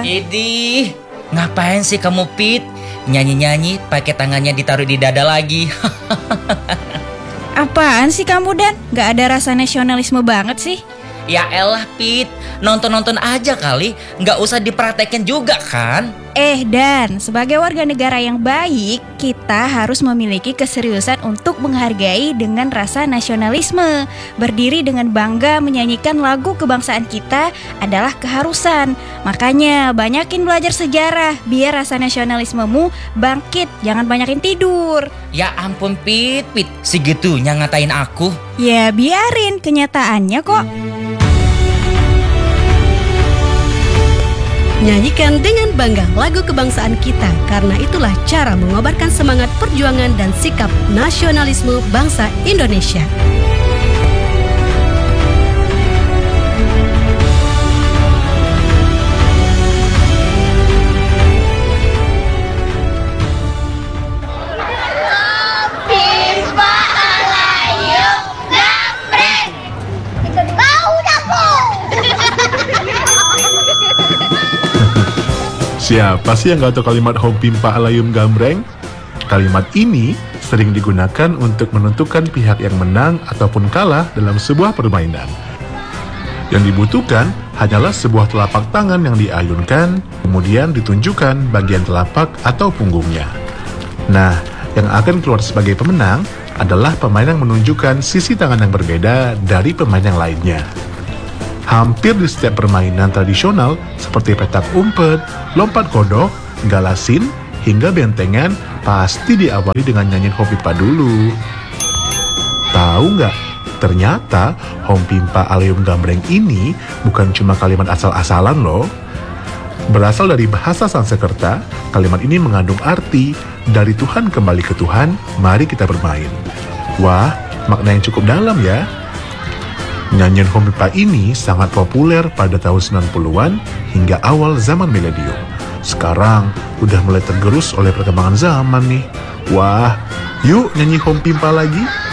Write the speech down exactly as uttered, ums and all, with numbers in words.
Idih, ngapain sih kamu Pit? Nyanyi-nyanyi pakai tangannya ditaruh di dada lagi. Apaan sih kamu Dan? Gak ada rasa nasionalisme banget sih. Ya elah Pit, nonton-nonton aja kali, nggak usah dipraktekin juga kan? Eh Dan, sebagai warga negara yang baik, kita harus memiliki keseriusan untuk menghargai dengan rasa nasionalisme. Berdiri dengan bangga menyanyikan lagu kebangsaan kita adalah keharusan. Makanya banyakin belajar sejarah, biar rasa nasionalismemu bangkit, jangan banyakin tidur. Ya ampun Pit, Pit, segitunya ngatain aku. Ya biarin, kenyataannya kok. Nyanyikan dengan bangga lagu kebangsaan kita, karena itulah cara mengobarkan semangat perjuangan dan sikap nasionalisme bangsa Indonesia. Siapa sih yang gak tahu kalimat Hong Pimpa Alayum Gambreng? Kalimat ini sering digunakan untuk menentukan pihak yang menang ataupun kalah dalam sebuah permainan. Yang dibutuhkan hanyalah sebuah telapak tangan yang diayunkan, kemudian ditunjukkan bagian telapak atau punggungnya. Nah, yang akan keluar sebagai pemenang adalah pemain yang menunjukkan sisi tangan yang berbeda dari pemain yang lainnya. Hampir di setiap permainan tradisional seperti petak umpet, lompat kodok, galasin, hingga bentengan pasti diawali dengan nyanyian Hong Pimpa dulu. Tahu nggak? Ternyata Hong Pimpa Alayum Gambreng ini bukan cuma kalimat asal-asalan loh. Berasal dari bahasa Sanskerta, kalimat ini mengandung arti dari Tuhan kembali ke Tuhan, mari kita bermain. Wah, makna yang cukup dalam ya. Nyanyian Hong Pimpa ini sangat populer pada tahun sembilan puluhan hingga awal zaman milenium. Sekarang udah mulai tergerus oleh perkembangan zaman nih. Wah, yuk nyanyi Hong Pimpa lagi.